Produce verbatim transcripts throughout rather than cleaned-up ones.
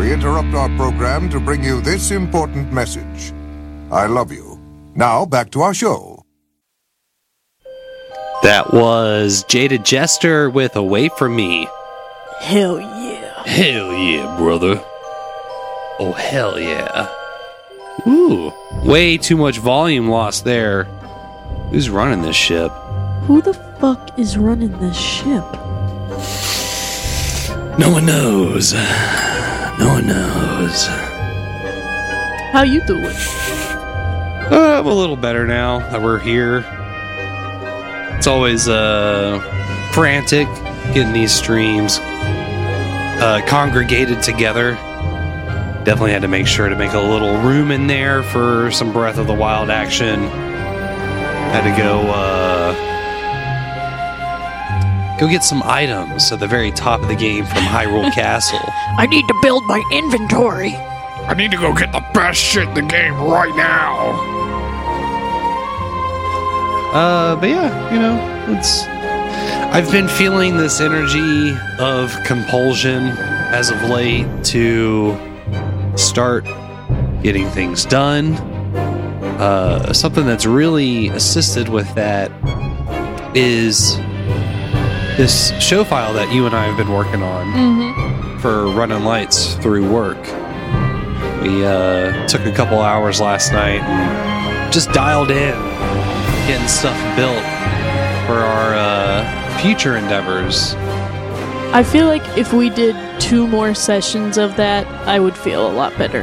we interrupt our program to bring you this important message. I love you. Now, back to our show. That was Jaded Jester with Away From Me. Hell yeah. Hell yeah, brother. Oh, hell yeah. Ooh, way too much volume lost there. Who's running this ship? Who the fuck is running this ship? No one knows. No one knows. How you doing? Uh, I'm a little better now that we're here. It's always uh, frantic getting these streams uh, congregated together. Definitely had to make sure to make a little room in there for some Breath of the Wild action. Had to go uh, go get some items at the very top of the game from Hyrule Castle. I need to build my inventory. I need to go get the best shit in the game right now. Uh, but yeah, you know, it's. I've been feeling this energy of compulsion as of late to start getting things done. Uh, something that's really assisted with that is this show file that you and I have been working on Mm-hmm. for running lights through work. We uh, took a couple hours last night and just dialed in, getting stuff built for our uh, future endeavors. I feel like if we did two more sessions of that, I would feel a lot better.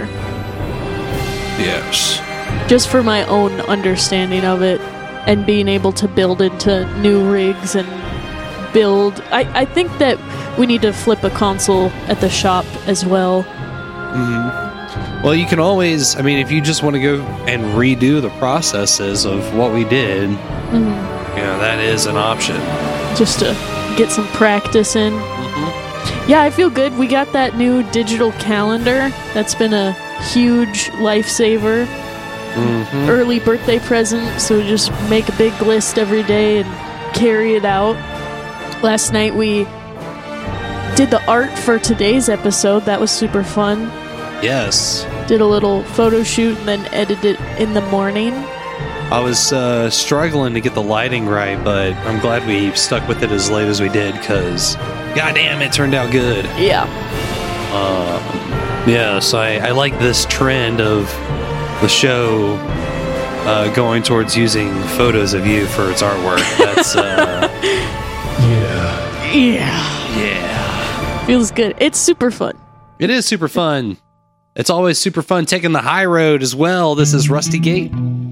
Yes. Just for my own understanding of it and being able to build into new rigs and build. I, I think that we need to flip a console at the shop as well. Mm-hmm. Well, you can always, I mean, if you just want to go and redo the processes of what we did, Mm-hmm. you know, that is an option. Just to get some practice in. Mm-hmm. Yeah, I feel good. We got that new digital calendar. That's been a huge lifesaver. Mm-hmm. Early birthday present, so just make a big list every day and carry it out. Last night we did the art for today's episode. That was super fun. Yes. Did a little photo shoot and then edited it in the morning. I was uh, struggling to get the lighting right, but I'm glad we stuck with it as late as we did, because goddamn, it turned out good. Yeah. Um, yeah, so I, I like this trend of the show uh, going towards using photos of you for its artwork. That's, uh... yeah. Yeah. Yeah. Feels good. It's super fun. It is super fun. It's always super fun taking the high road as well. This is Rusty Gate.